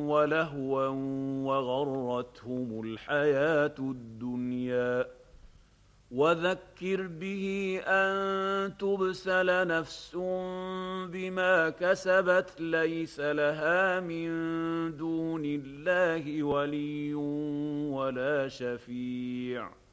ولهوا وغرتهم الحياة الدنيا. وذكر به أن تبسل نفس بما كسبت ليس لها من دون الله ولي ولا شفيع.